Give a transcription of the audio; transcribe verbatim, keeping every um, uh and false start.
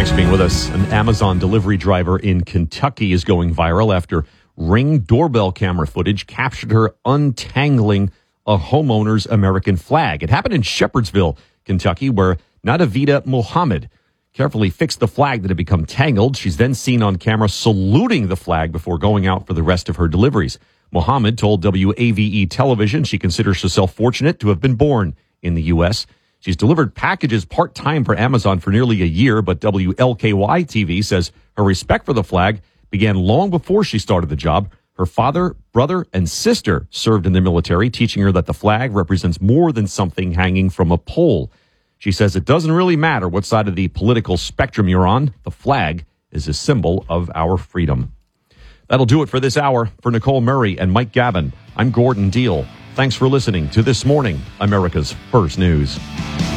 Thanks for being with us. An Amazon delivery driver in Kentucky is going viral after Ring doorbell camera footage captured her untangling a homeowner's American flag. It happened in Shepherdsville, Kentucky, where Nadavita Mohammed carefully fixed the flag that had become tangled. She's then seen on camera saluting the flag before going out for the rest of her deliveries. Mohammed told W A V E television she considers herself fortunate to have been born in the U S. She's delivered packages part-time for Amazon for nearly a year, but W L K Y T V says her respect for the flag began long before she started the job. Her father, brother, and sister served in the military, teaching her that the flag represents more than something hanging from a pole. She says it doesn't really matter what side of the political spectrum you're on. The flag is a symbol of our freedom. That'll do it for this hour. For Nicole Murray and Mike Gavin, I'm Gordon Deal. Thanks for listening to This Morning, America's First News.